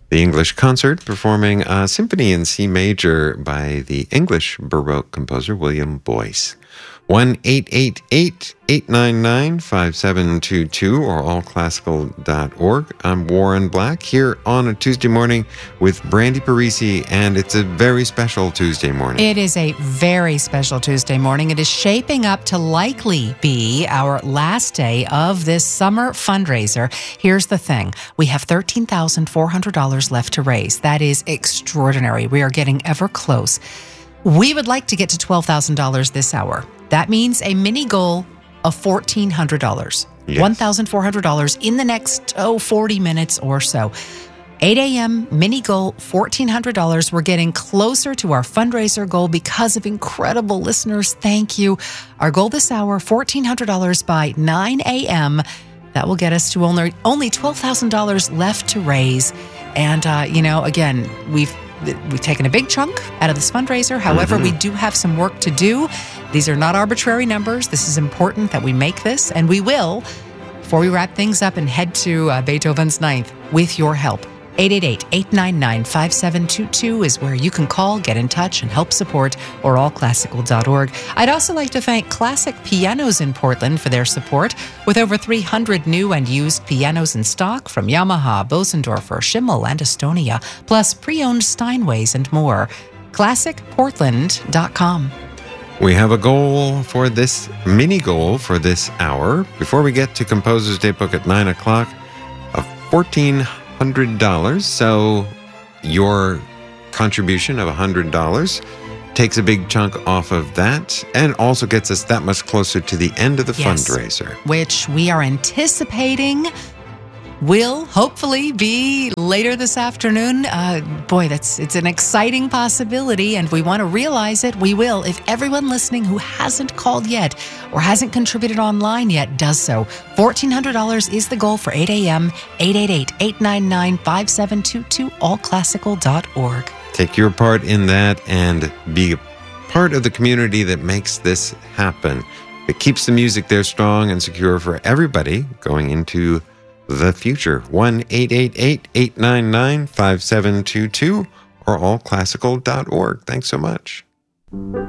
The English Concert, performing a symphony in C major by the English Baroque composer William Boyce. 1-888-899-5722 or allclassical.org. I'm Warren Black here on a Tuesday morning with Brandy Parisi, and it's a very special Tuesday morning. It is a very special Tuesday morning. It is shaping up to likely be our last day of this summer fundraiser. Here's the thing. We have $13,400 left to raise. That is extraordinary. We are getting ever close. We would like to get to $12,000 this hour. That means a mini goal of $1,400. Yes. $1,400 in the next, 40 minutes or so. 8 a.m., mini goal, $1,400. We're getting closer to our fundraiser goal because of incredible listeners. Thank you. Our goal this hour, $1,400 by 9 a.m. That will get us to only $12,000 left to raise. And, again, we've taken a big chunk out of this fundraiser. However, we do have some work to do. These are not arbitrary numbers. This is important that we make this, and we will, before we wrap things up and head to Beethoven's Ninth, with your help. 888-899-5722 is where you can call, get in touch, and help support, or allclassical.org. I'd also like to thank Classic Pianos in Portland for their support, with over 300 new and used pianos in stock from Yamaha, Bosendorfer, Schimmel, and Estonia, plus pre-owned Steinways and more. ClassicPortland.com. We have a goal for this, mini goal for this hour, before we get to Composer's Daybook at 9 o'clock, of $1,400. So your contribution of $100 takes a big chunk off of that and also gets us that much closer to the end of the fundraiser. Which we are anticipating will hopefully be later this afternoon. It's an exciting possibility, and we want to realize it. We will, if everyone listening who hasn't called yet or hasn't contributed online yet does so. $1,400 is the goal for 8 a.m. 888-899-5722, allclassical.org. Take your part in that and be a part of the community that makes this happen. It keeps the music there strong and secure for everybody going into the future. 1-888-899-5722 or allclassical.org. Thanks so much.